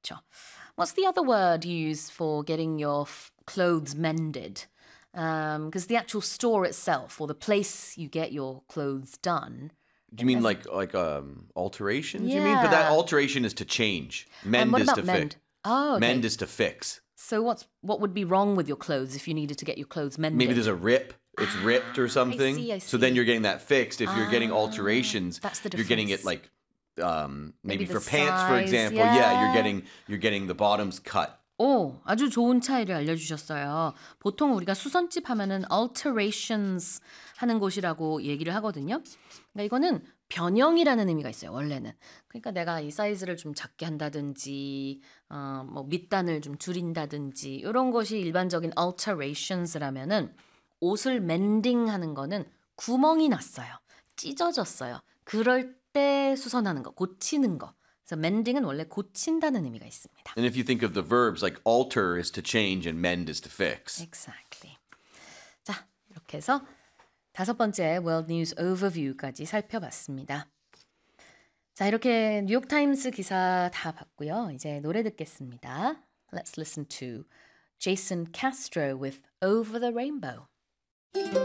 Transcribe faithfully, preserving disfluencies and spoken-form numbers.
그렇죠. What's the other word used for getting your f- clothes mended? Because the actual store itself or the place you get your clothes done. Do you mean like like um alterations? You mean, but that Yeah. alteration is to change. And Mend what is about to mend? fix. Oh, okay. Mend is to fix. So what's what would be wrong with your clothes if you needed to get your clothes mended? Maybe there's a rip. It's ripped or something. see, I So then see. you're getting that fixed. If you're getting Ah, alterations, that's the you're getting it difference. like um maybe, Maybe the for pants, for size, example. Yeah, yeah. you're getting you're getting the bottoms cut. 오, 아주 좋은 차이를 알려주셨어요. 보통 우리가 수선집 하면은 alterations 하는 곳이라고 얘기를 하거든요. 그러니까 이거는 변형이라는 의미가 있어요, 원래는. 그러니까 내가 이 사이즈를 좀 작게 한다든지, 어, 뭐 밑단을 좀 줄인다든지, 이런 것이 일반적인 alterations라면은 옷을 mending 하는 거는 구멍이 났어요. 찢어졌어요. 그럴 때 수선하는 거, 고치는 거. 그래서 mending은 원래 고친다는 의미가 있습니다. And if you think of the verbs, like alter is to change and mend is to fix. Exactly. 자, 이렇게 해서 다섯 번째 World News Overview까지 살펴봤습니다. 자, 이렇게 뉴욕타임스 기사 다 봤고요. 이제 노래 듣겠습니다. Let's listen to Jason Castro with Over the Rainbow.